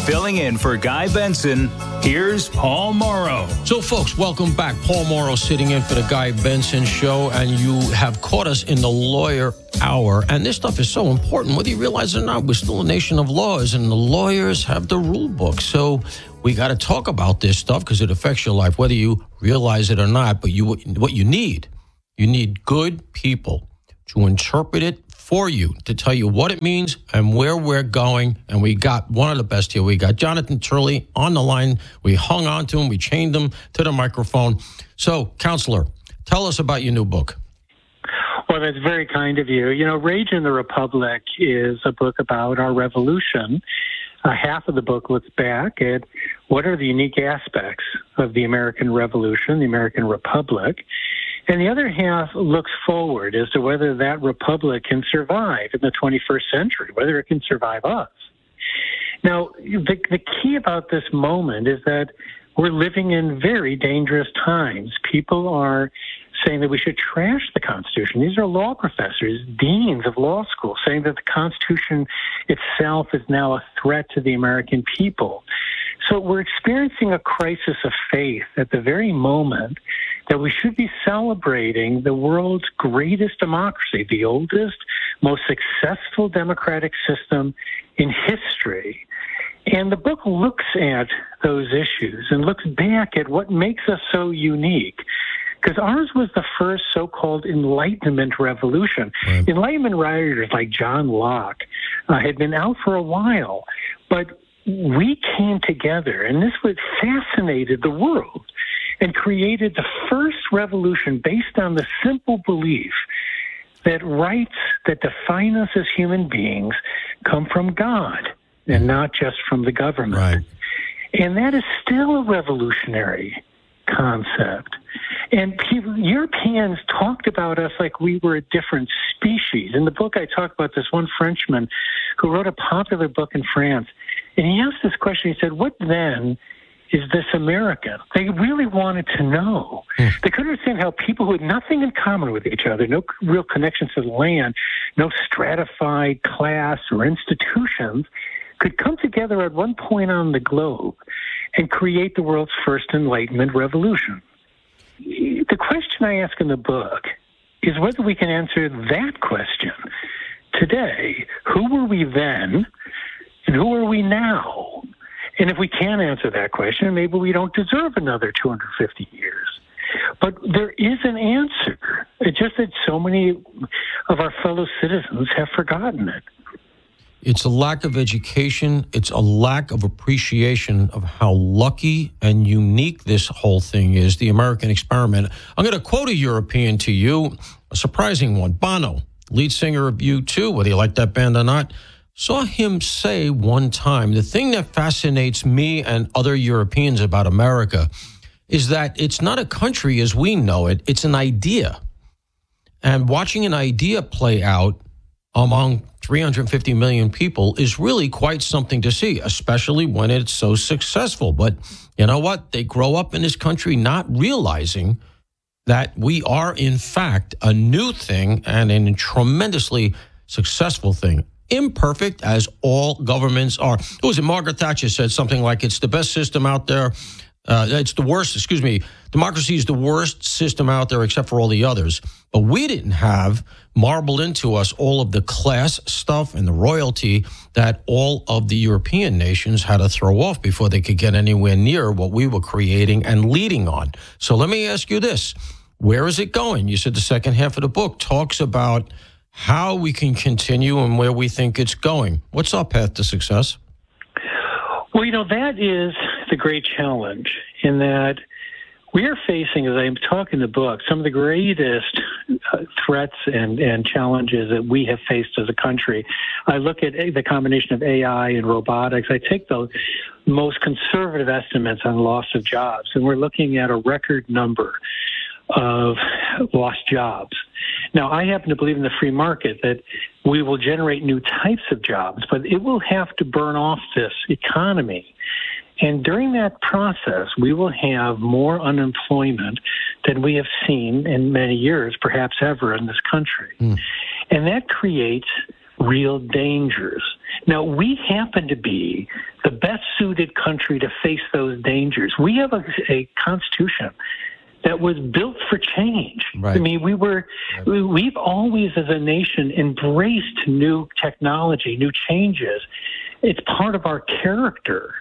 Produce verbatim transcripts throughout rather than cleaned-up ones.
Filling in for Guy Benson, here's Paul Morrow. So, folks, welcome back. Paul Morrow sitting in for the Guy Benson Show, and you have caught us in the Lawyer Hour. And this stuff is so important, whether you realize it or not. We're still a nation of laws, and the lawyers have the rule book. So we got to talk about this stuff because it affects your life, whether you realize it or not. But you, what you need, you need good people to interpret it for you, to tell you what it means and where we're going. And we got one of the best here. We got Jonathan Turley on the line. We hung on to him. We chained him to the microphone. So, Counselor, tell us about your new book. Well, that's very kind of you. You know, Rage in the Republic is a book about our revolution. Uh, half of the book looks back at what are the unique aspects of the American Revolution, the American Republic. And the other half looks forward as to whether that republic can survive in the twenty-first century, whether it can survive us. Now, the, the key about this moment is that we're living in very dangerous times. People are saying that we should trash the Constitution. These are law professors, deans of law schools, saying that the Constitution itself is now a threat to the American people. So we're experiencing a crisis of faith at the very moment that we should be celebrating the world's greatest democracy, the oldest, most successful democratic system in history. And the book looks at those issues and looks back at what makes us so unique. Because ours was the first so-called Enlightenment revolution. Right. Enlightenment writers like John Locke uh, had been out for a while, but we came together, and this what fascinated the world, and created the first revolution based on the simple belief that rights that define us as human beings come from God and not just from the government. Right. And that is still a revolutionary concept. And people, Europeans talked about us like we were a different species. In the book, I talk about this one Frenchman who wrote a popular book in France. And he asked this question. He said, what then is this American? They really wanted to know. Mm. They couldn't understand how people who had nothing in common with each other, no real connections to the land, no stratified class or institutions, could come together at one point on the globe and create the world's first Enlightenment revolution. The question I ask in the book is whether we can answer that question today. Who were we then, and who are we now? And if we can answer that question, maybe we don't deserve another two hundred fifty years. But there is an answer. It's just that so many of our fellow citizens have forgotten it. It's a lack of education. It's a lack of appreciation of how lucky and unique this whole thing is, the American experiment. I'm going to quote a European to you, a surprising one. Bono, lead singer of U two, whether you like that band or not, saw him say one time, the thing that fascinates me and other Europeans about America is that it's not a country as we know it, it's an idea. And watching an idea play out among three hundred fifty million people is really quite something to see, especially when it's so successful. But you know what? They grow up in this country not realizing that we are, in fact, a new thing and a tremendously successful thing. Imperfect as all governments are. It was it Margaret Thatcher said something like, it's the best system out there. Uh, it's the worst, excuse me, democracy is the worst system out there except for all the others. But we didn't have marbled into us all of the class stuff and the royalty that all of the European nations had to throw off before they could get anywhere near what we were creating and leading on. So let me ask you this. Where is it going? You said the second half of the book talks about how we can continue and where we think it's going. What's our path to success? Well, you know, that is the great challenge in that we are facing, as I'm talking in the book, some of the greatest uh, threats and, and challenges that we have faced as a country. I look at the combination of A I and robotics. I take the most conservative estimates on loss of jobs, and we're looking at a record number of lost jobs. Now, I happen to believe in the free market that we will generate new types of jobs, but it will have to burn off this economy. And during that process, we will have more unemployment than we have seen in many years, perhaps ever in this country. Mm. And that creates real dangers. Now, we happen to be the best suited country to face those dangers. We have a, a constitution that was built for change. Right. I mean, we were, we, we've always as a nation embraced new technology, new changes. It's part of our character.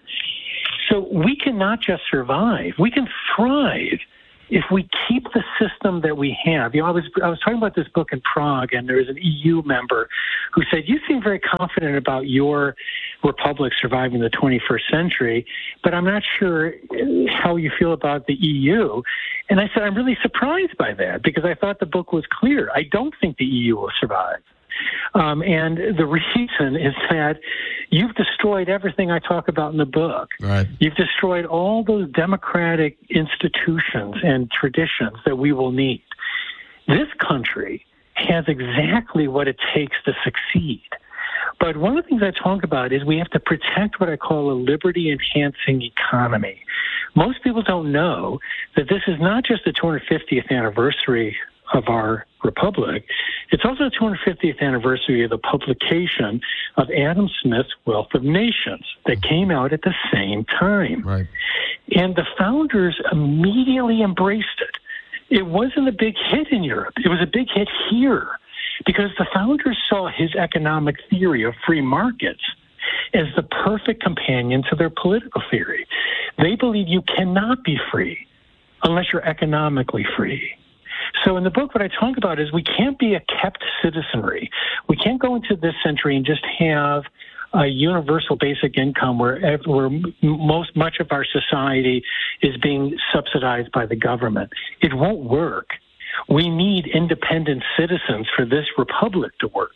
So we cannot just survive. We can thrive if we keep the system that we have. You know, I was, I was talking about this book in Prague, and there was an E U member who said, you seem very confident about your republic surviving the twenty-first century, but I'm not sure how you feel about the E U. And I said, I'm really surprised by that, because I thought the book was clear. I don't think the E U will survive. Um, and the reason is that you've destroyed everything I talk about in the book. Right. You've destroyed all those democratic institutions and traditions that we will need. This country has exactly what it takes to succeed. But one of the things I talk about is we have to protect what I call a liberty-enhancing economy. Most people don't know that this is not just the two hundred fiftieth anniversary of our republic. It's also the two hundred fiftieth anniversary of the publication of Adam Smith's Wealth of Nations that came out at the same time. Right. And the founders immediately embraced it. It wasn't a big hit in Europe. It was a big hit here because the founders saw his economic theory of free markets as the perfect companion to their political theory. They believe you cannot be free unless you're economically free. So in the book, what I talk about is we can't be a kept citizenry. We can't go into this century and just have a universal basic income where, where most much of our society is being subsidized by the government. It won't work. We need independent citizens for this republic to work.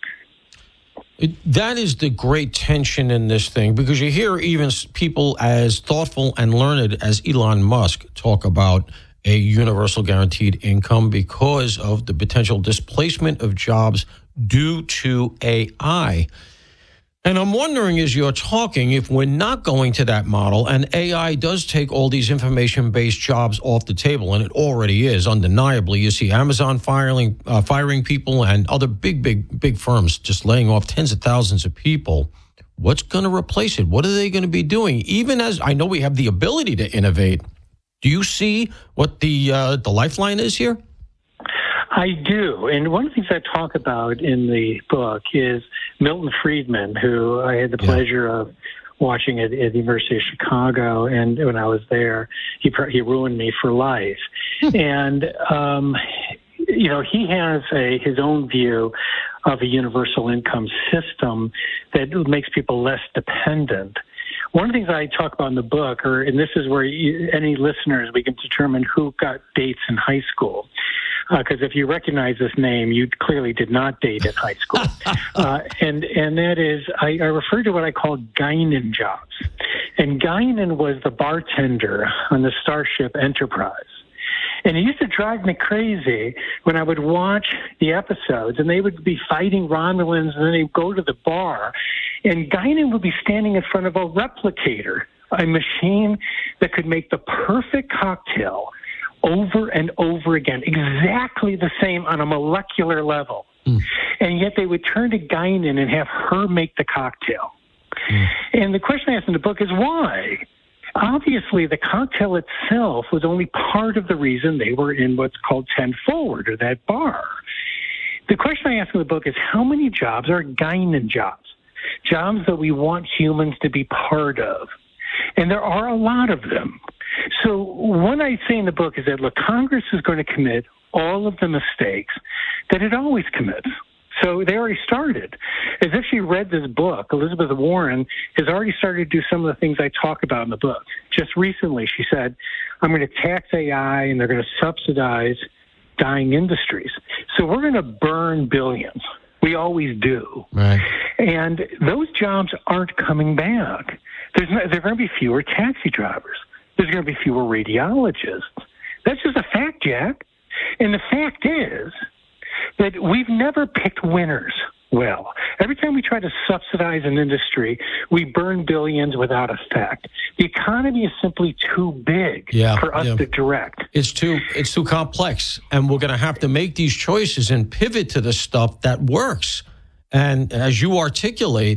It, that is the great tension in this thing, because you hear even people as thoughtful and learned as Elon Musk talk about a universal guaranteed income because of the potential displacement of jobs due to A I. And I'm wondering, as you're talking, if we're not going to that model and A I does take all these information-based jobs off the table, and it already is, undeniably. You see Amazon firing, uh, firing people and other big, big, big firms just laying off tens of thousands of people. What's going to replace it? What are they going to be doing? Even as I know we have the ability to innovate, do you see what the uh, the lifeline is here? I do. And one of the things I talk about in the book is Milton Friedman, who I had the yeah. pleasure of watching at, at the University of Chicago. And when I was there, he, he ruined me for life. and, um, you know, he has a, his own view of a universal income system that makes people less dependent. One of the things I talk about in the book, or and this is where you, any listeners, we can determine who got dates in high school. Because uh, if you recognize this name, you clearly did not date in high school. uh, and and that is, I, I refer to what I call Guinan jobs. And Guinan was the bartender on the Starship Enterprise. And it used to drive me crazy when I would watch the episodes, and they would be fighting Romulans, and then they'd go to the bar, and Guinan would be standing in front of a replicator, a machine that could make the perfect cocktail over and over again, exactly the same on a molecular level. Mm. And yet they would turn to Guinan and have her make the cocktail. Mm. And the question I asked in the book is why? Obviously, the cocktail itself was only part of the reason they were in what's called ten forward, or that bar. The question I ask in the book is how many jobs are Guinan jobs? Jobs that we want humans to be part of. And there are a lot of them. So what I say in the book is that, look, Congress is going to commit all of the mistakes that it always commits. So they already started. As if she read this book, Elizabeth Warren has already started to do some of the things I talk about in the book. Just recently, she said, I'm going to tax A I and they're going to subsidize dying industries. So we're going to burn billions. We always do. Right. And those jobs aren't coming back. There's no, there are going to be fewer taxi drivers. There's going to be fewer radiologists. That's just a fact, Jack. And the fact is that we've never picked winners well. Every time we try to subsidize an industry, we burn billions without effect. The economy is simply too big yeah, for us yeah. to direct. It's too it's too complex, and we're going to have to make these choices and pivot to the stuff that works. And as you articulate,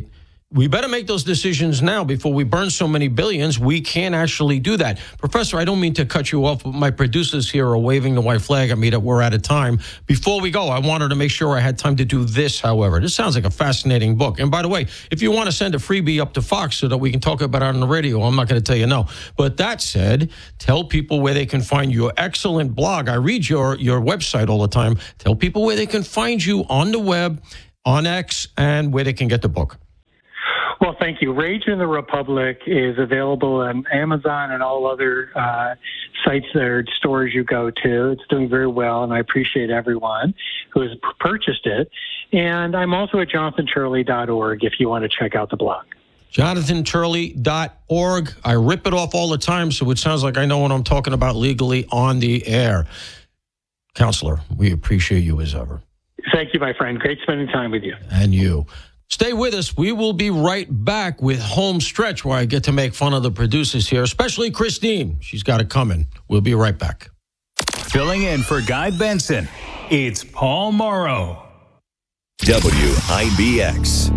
we better make those decisions now before we burn so many billions. We can't actually do that. Professor, I don't mean to cut you off, but my producers here are waving the white flag at me that we're out of time. Before we go, I wanted to make sure I had time to do this, however. This sounds like a fascinating book. And by the way, if you want to send a freebie up to Fox so that we can talk about it on the radio, I'm not going to tell you no. But that said, tell people where they can find your excellent blog. I read your, your website all the time. Tell people where they can find you on the web, on X, and where they can get the book. Well, thank you. Rage in the Republic is available on Amazon and all other uh, sites or stores you go to. It's doing very well, and I appreciate everyone who has p- purchased it. And I'm also at jonathan turley dot org if you want to check out the blog. jonathan turley dot org. I rip it off all the time, so it sounds like I know what I'm talking about legally on the air. Counselor, we appreciate you as ever. Thank you, my friend. Great spending time with you. And you. Stay with us. We will be right back with Home Stretch, where I get to make fun of the producers here, especially Christine. She's got it coming. We'll be right back. Filling in for Guy Benson, it's Paul Morrow. W I B X.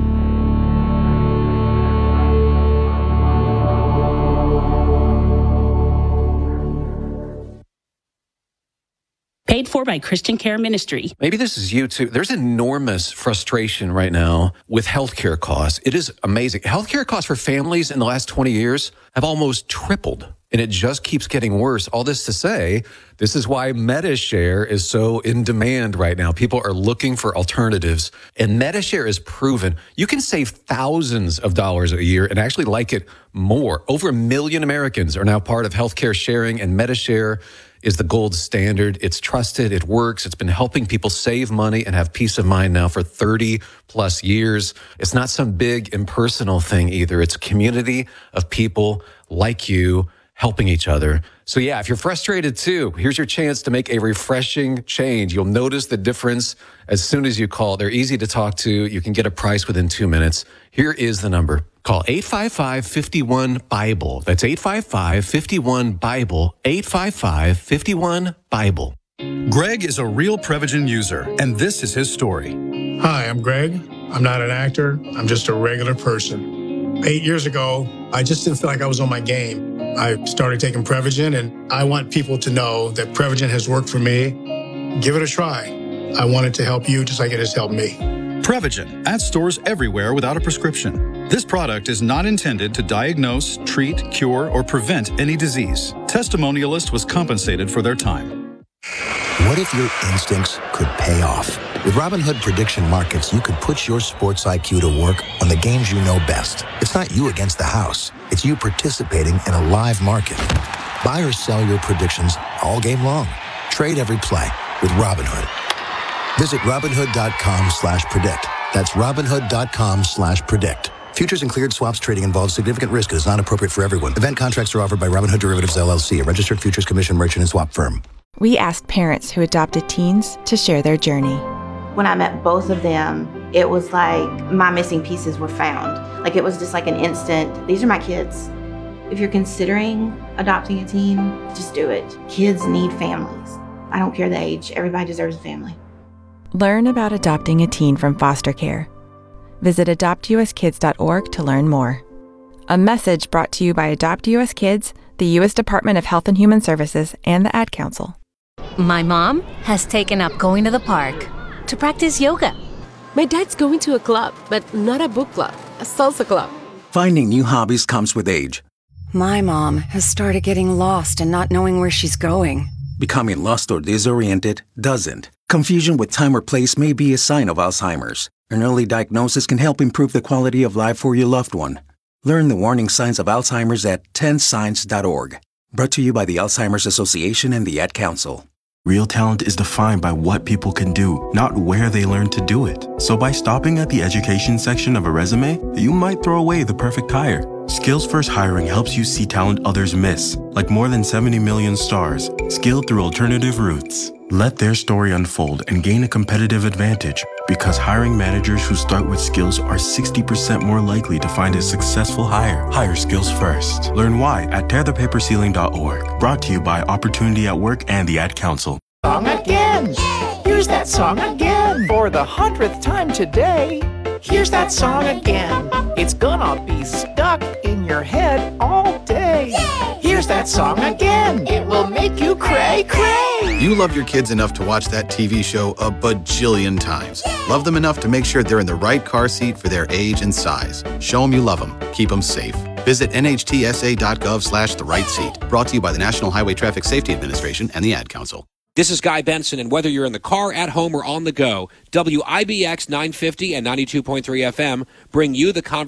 Paid for by Christian Care Ministry. Maybe this is you too. There's enormous frustration right now with healthcare costs. It is amazing. Healthcare costs for families in the last twenty years have almost tripled, and it just keeps getting worse. All this to say, this is why MediShare is so in demand right now. People are looking for alternatives, and MediShare is proven. You can save thousands of dollars a year and actually like it more. Over a million Americans are now part of healthcare sharing, and MediShare is the gold standard. It's trusted. It works. It's been helping people save money and have peace of mind now for thirty plus years. It's not some big impersonal thing either. It's a community of people like you helping each other. So yeah, if you're frustrated too, here's your chance to make a refreshing change. You'll notice the difference as soon as you call. They're easy to talk to. You can get a price within two minutes. Here is the number. Call eight five five, five one, BIBLE. That's eight five five, five one, BIBLE. eight five five, five one, BIBLE. Greg is a real Prevagen user, and this is his story. Hi, I'm Greg. I'm not an actor. I'm just a regular person. Eight years ago, I just didn't feel like I was on my game. I started taking Prevagen, and I want people to know that Prevagen has worked for me. Give it a try. I want it to help you just like it has helped me. Prevagen, at stores everywhere without a prescription. This product is not intended to diagnose, treat, cure, or prevent any disease. Testimonialist was compensated for their time. What if your instincts could pay off? With Robinhood Prediction Markets, you could put your sports I Q to work on the games you know best. It's not you against the house. It's you participating in a live market. Buy or sell your predictions all game long. Trade every play with Robinhood. Visit Robinhood.com slash predict. That's Robinhood.com slash predict. Futures and cleared swaps trading involves significant risk and is not appropriate for everyone. Event contracts are offered by Robinhood Derivatives, L L C, a registered futures commission merchant and swap firm. We asked parents who adopted teens to share their journey. When I met both of them, it was like my missing pieces were found. Like it was just like an instant, these are my kids. If you're considering adopting a teen, just do it. Kids need families. I don't care the age. Everybody deserves a family. Learn about adopting a teen from foster care. Visit adopt u s kids dot org to learn more. A message brought to you by Adopt U S Kids, the U S Department of Health and Human Services, and the Ad Council. My mom has taken up going to the park to practice yoga. My dad's going to a club, but not a book club, a salsa club. Finding new hobbies comes with age. My mom has started getting lost and not knowing where she's going. Becoming lost or disoriented doesn't. Confusion with time or place may be a sign of Alzheimer's. An early diagnosis can help improve the quality of life for your loved one. Learn the warning signs of Alzheimer's at ten signs dot org. Brought to you by the Alzheimer's Association and the Ad Council. Real talent is defined by what people can do, not where they learn to do it. So by stopping at the education section of a resume, you might throw away the perfect hire. Skills First Hiring helps you see talent others miss, like more than seventy million stars, skilled through alternative routes. Let their story unfold and gain a competitive advantage, because hiring managers who start with skills are sixty percent more likely to find a successful hire. Hire skills first. Learn why at tear the paper ceiling dot org. Brought to you by Opportunity at Work and the Ad Council. Song again! Here's that song again! For the hundredth time today, Here's that song again. It's gonna be stuck in your head all day. Here's that song again. It will make you cray cray. You love your kids enough to watch that T V show a bajillion times. Love them enough to make sure they're in the right car seat for their age and size. Show them you love them. Keep them safe. Visit N H T S A dot gov slash the right seat. Brought to you by the National Highway Traffic Safety Administration and the Ad Council. This is Guy Benson, and whether you're in the car, at home, or on the go, W I B X nine fifty and ninety-two point three F M bring you the conversation.